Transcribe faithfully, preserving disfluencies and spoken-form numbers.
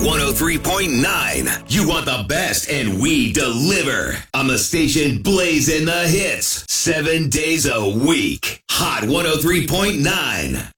one oh three point nine. You want the best, and we deliver. On the station blazing the hits. Seven days a week. Hot one oh three point nine.